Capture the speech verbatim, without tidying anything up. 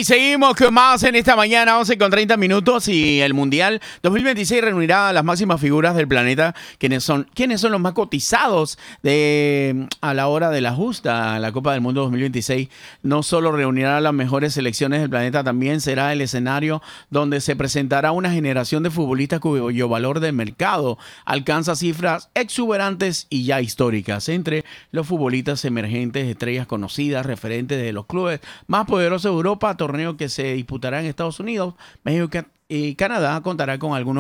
y seguimos con más en esta mañana, once con treinta minutos, y el Mundial dos mil veintiséis reunirá a las máximas figuras del planeta, quienes son, quienes son los más cotizados de, a la hora de la justa. La Copa del Mundo dos mil veintiséis no solo reunirá a las mejores selecciones del planeta, también será el escenario donde se presentará una generación de futbolistas cuyo valor de mercado alcanza cifras exuberantes y ya históricas. Entre los futbolistas emergentes, estrellas conocidas, referentes de los clubes más poderosos de Europa, torneo que se disputará en Estados Unidos, México y Canadá, contará con algunos